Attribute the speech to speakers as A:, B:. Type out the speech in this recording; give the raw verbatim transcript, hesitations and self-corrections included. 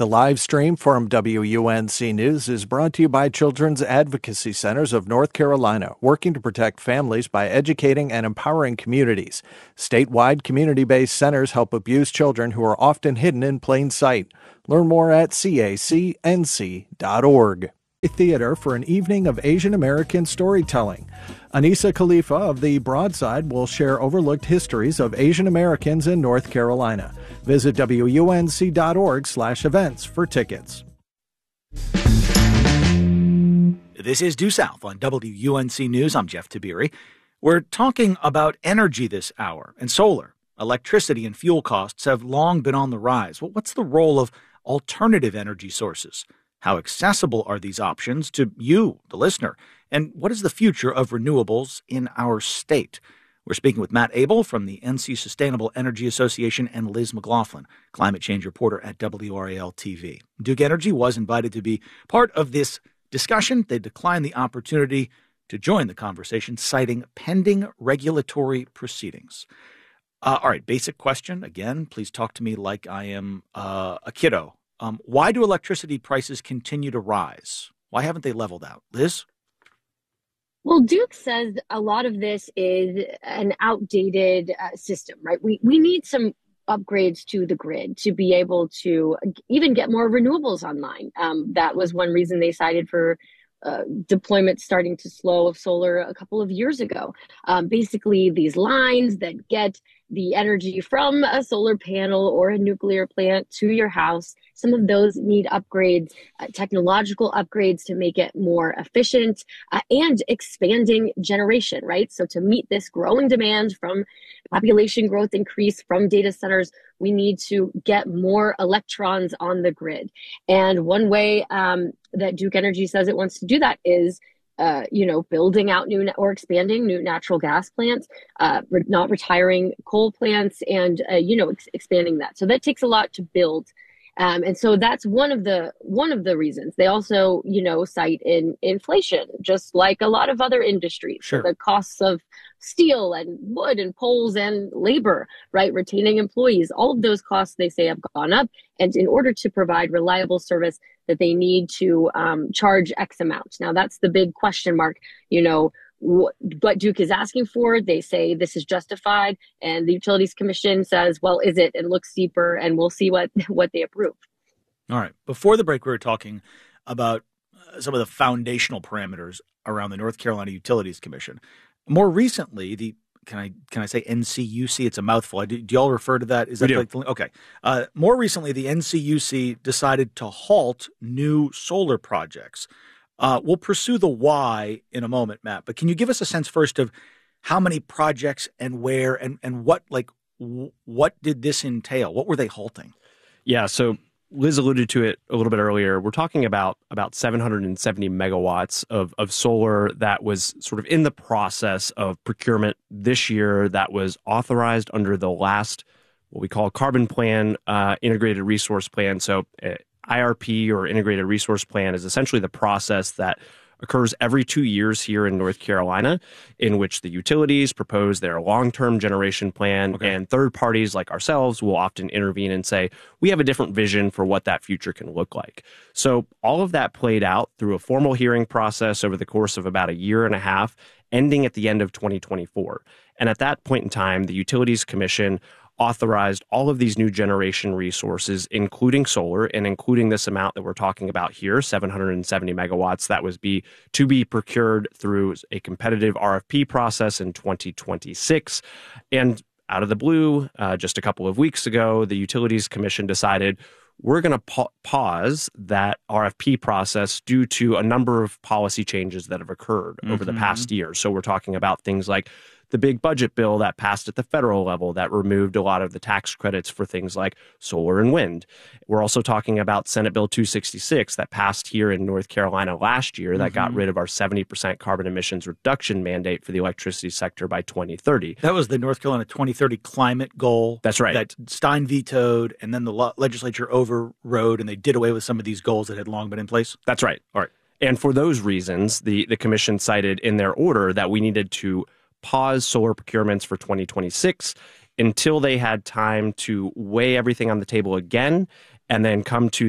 A: The live stream from W U N C News is brought to you by Children's Advocacy Centers of North Carolina, working to protect families by educating and empowering communities. Statewide community-based centers help abused children who are often hidden in plain sight. Learn more at C A C N C dot org. Theater for an evening of Asian American storytelling. Anissa Khalifa of the Broadside will share overlooked histories of Asian Americans in North Carolina. Visit W U N C dot org slash events for tickets.
B: This is Due South on W U N C News. I'm Jeff Tiberi. We're talking about energy this hour and solar. Electricity and fuel costs have long been on the rise. Well, what's the role of alternative energy sources? How accessible are these options to you, the listener? And what is the future of renewables in our state? We're speaking with Matt Abel from the N C Sustainable Energy Association and Liz McLaughlin, climate change reporter at W R A L T V. Duke Energy was invited to be part of this discussion. They declined the opportunity to join the conversation, citing pending regulatory proceedings. Uh, all right, basic question. Again, please talk to me like I am uh, a kiddo. Um, why do electricity prices continue to rise? Why haven't they leveled out? Liz?
C: Well, Duke says a lot of this is an outdated uh, system, right? We we need some upgrades to the grid to be able to even get more renewables online. Um, that was one reason they cited for uh, deployment starting to slow of solar a couple of years ago. Um, basically, these lines that get the energy from a solar panel or a nuclear plant to your house, some of those need upgrades, uh, technological upgrades to make it more efficient uh, and expanding generation, right? So to meet this growing demand from population growth increase from data centers, we need to get more electrons on the grid. And one way um, that Duke Energy says it wants to do that is Uh, you know, building out new or expanding new natural gas plants, uh, re- not retiring coal plants, and uh, you know, ex- expanding that. So that takes a lot to build, um, and so that's one of the one of the reasons. They also, you know, cite in inflation, just like a lot of other industries.
B: Sure.
C: So the costs of steel and wood and poles and labor, right, retaining employees, all of those costs they say have gone up, and in order to provide reliable service, that they need to um, charge X amount. Now, that's the big question mark. You know, wh- what Duke is asking for, they say this is justified, and the Utilities Commission says, well, is it? And looks deeper, and we'll see what, what they approve.
B: All right. Before the break, we were talking about uh, some of the foundational parameters around the North Carolina Utilities Commission. More recently, the Can I can I say N C U C? It's a mouthful. Do, do y'all refer to that? Is that
D: we do.
B: like the, okay? Uh, more recently, the N C U C decided to halt new solar projects. Uh, we'll pursue the why in a moment, Matt. But can you give us a sense first of how many projects and where and and what like w- what did this entail? What were they halting?
D: Yeah, so Liz alluded to it a little bit earlier. We're talking about about seven hundred seventy megawatts of, of solar that was sort of in the process of procurement this year that was authorized under the last, what we call Carbon Plan, uh, Integrated Resource Plan. So uh, I R P or Integrated Resource Plan is essentially the process that occurs every two years here in North Carolina, in which the utilities propose their long-term generation plan, okay. and third parties like ourselves will often intervene and say, we have a different vision for what that future can look like. So all of that played out through a formal hearing process over the course of about a year and a half, ending at the end of twenty twenty-four. And at that point in time, the Utilities Commission authorized all of these new generation resources, including solar and including this amount that we're talking about here, seven hundred seventy megawatts, that was be to be procured through a competitive R F P process in twenty twenty-six. And out of the blue, uh, just a couple of weeks ago, the Utilities Commission decided we're going to pa- pause that R F P process due to a number of policy changes that have occurred mm-hmm. over the past year. So we're talking about things like the big budget bill that passed at the federal level that removed a lot of the tax credits for things like solar and wind. We're also talking about Senate Bill two sixty-six that passed here in North Carolina last year that mm-hmm. got rid of our seventy percent carbon emissions reduction mandate for the electricity sector by twenty thirty.
B: That was the North Carolina twenty thirty climate goal.
D: That's right.
B: That Stein vetoed, and then the lo- legislature overrode, and they did away with some of these goals that had long been in place.
D: That's right. All right. And for those reasons, the, the commission cited in their order that we needed to pause solar procurements for twenty twenty-six until they had time to weigh everything on the table again and then come to